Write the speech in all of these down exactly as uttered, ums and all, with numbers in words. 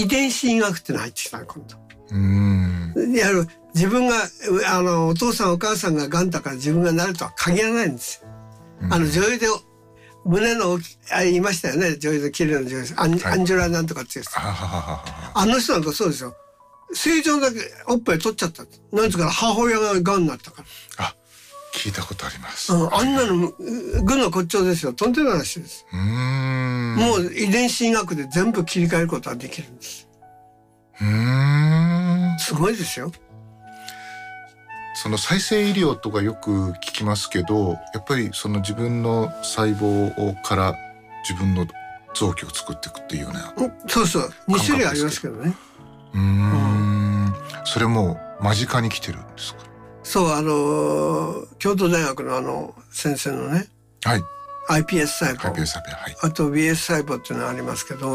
遺伝子医学っての入ってきたの今度。 うーん。 やる自分があのお父さんお母さんががんだから自分がなるとは限らないんですよ。うん、あの女優で胸の大きあ言いましたよね、女優で綺麗な女優アン、はい、アンジェラなんとかっていう人。あの人なんかそうですよ。正常だけおっぱい取っちゃった。なんつうから母親ががんになったから。 あ、聞いたことあります。 うん、あんなの軍の骨頂ですよ。とんでもない話です。うーん。もう遺伝子医学で全部切り替えることができるんです。 うーん。 すごいですよ。 その再生医療とかよく聞きますけど、やっぱりその自分の細胞から自分の臓器を作っていくっていうような。 そうそう。に種類ありますけどね。 うーん、うん。それも間近に来てるんですか？ そう、あの京都大学のあの先生のね。 はい。 アイピーエス 細胞。 アイピーエス 細胞、はい。 あと ビーエス 細胞っていうのがありますけど、 うん、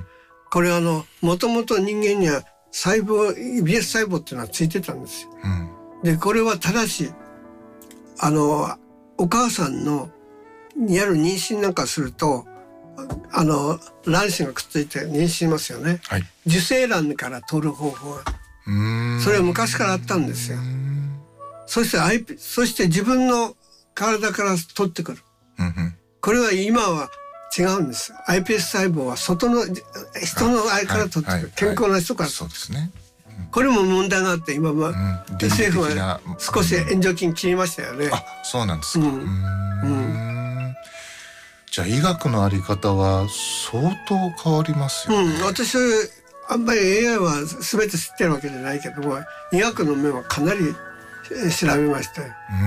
これあのもともと人間には細胞 ビーエス 細胞っていうのはついてたんですよ。うん、でこれはただしあのお母さんのやる妊娠なんかするとあの卵子がくっついて妊娠しますよね。はい、受精卵から取る方法がうーんそれは昔からあったんですよ。そして、I P、そして自分の体から取ってくる、うんうん、これは今は違うんです。 アイピーエス 細胞は外の人の愛から取ってくる、はいはい、健康な人から、 そうですね、 うん、これも問題があって今は、うん、政府は少し援助金切りましたよね、うん、 あ、そうなんですか、うんうん、じゃあ医学のあり方は相当変わりますよね、 うん、私はあんまり エーアイ は全て知ってるわけじゃないけども医学の面はかなり調べましたよ。うん、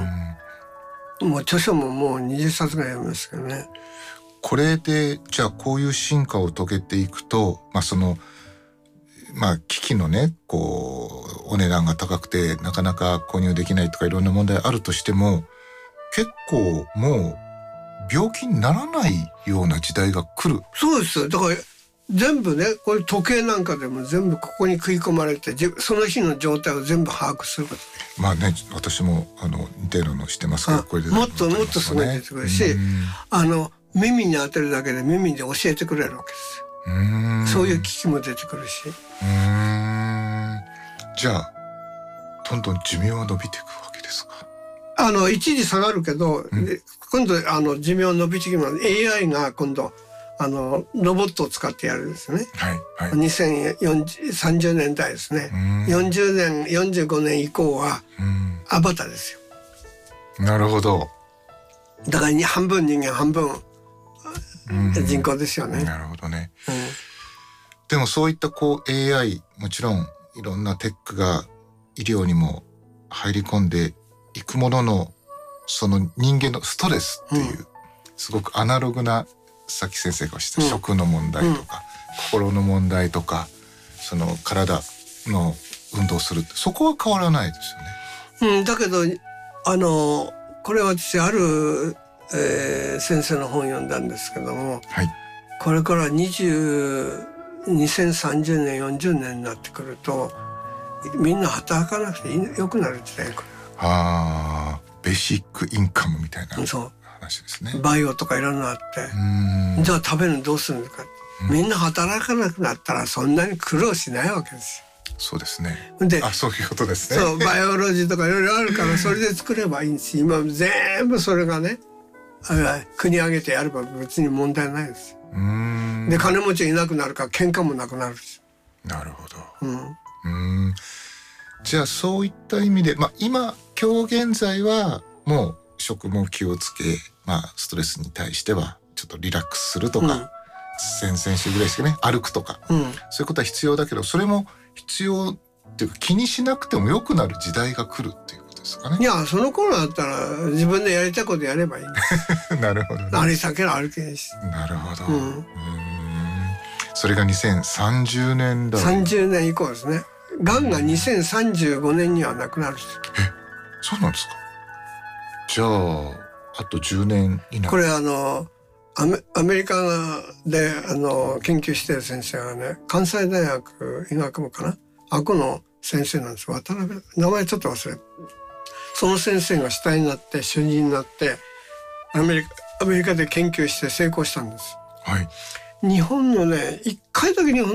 うん、もう著書ももうにじゅっさつぐらい読みますけどね。 これでじゃあこういう進化を遂げていくと、まあそのまあ機器のねこうお値段が高くてなかなか購入できないとかいろんな問題あるとしても結構もう病気にならないような時代が来る。 そうですよ。だから全部ねこういう時計なんかでも全部ここに食い込まれてその日の状態を全部把握すること。 まあね私もあの似てるのしてますけどこれで、 ね、もっともっとすごい出てくるしあの耳に当てるだけで耳で教えてくれるわけですよ。うーんそういう機器も出てくるし。うーんじゃあどんどん寿命は伸びていくわけですか？ あの一時下がるけど、うん、今度あの寿命伸びてきます。 エーアイ が今度あのロボットを使ってやるんですね、はいはい、にせんさんじゅうねんだいですね。よんじゅうねんよんじゅうごねん以降はアバターですよ。なるほど。 だから半分人間半分人工ですよね。 なるほどね、うん、でもそういったこう エーアイ もちろんいろんなテックが医療にも入り込んでいくもののその人間のストレスっていう、うん、すごくアナログなさっき先生がおっしゃった、うん、食の問題とか、うん、心の問題とかその体の運動するってそこは変わらないですよね、うん、だけどあのこれ私ある、えー、先生の本読んだんですけども、はい、これからにじゅうにせんさんじゅうねんよんじゅうねんになってくるとみんな働かなくていいよくなる時代が来る。 あーベーシックインカムみたいなそう話ですね。 バイオとかいろんなあってうんじゃあ食べるのどうするのか、うん、みんな働かなくなったらそんなに苦労しないわけですよ。 そうですね。 であそういうことですね。 そうバイオロジーとかいろいろあるからそれで作ればいいんです今全部それがね国挙げてやれば別に問題ないです。うーんで金持ちいなくなるから喧嘩もなくなるし。 なるほど、うん、うーんじゃあそういった意味で、まあ、今今日現在はもう食も気をつけ、まあ、ストレスに対してはちょっとリラックスするとか、うん、先々週ぐらいですけどね歩くとか、うん、そういうことは必要だけどそれも必要っていうか気にしなくても良くなる時代が来るっていうことですかね。 いやその頃だったら自分でやりたいことやればいいんですなるほど、ね、 歩いたけど歩けないし。 なるほど、うん、うーんそれがにせんさんじゅうねんだいさんじゅうねん以降ですね。がんがにせんさんじゅうごねんにはなくなる。 えそうなんですか。じゃああとじゅうねん以内。 これあのア メ, アメリカであの研究してる先生がね関西大学医学部かなあこの先生なんです渡辺名前ちょっと忘れその先生が主体になって主任になってアメリカアメリカで研究して成功したんです。はい。日本のね一回だけ日本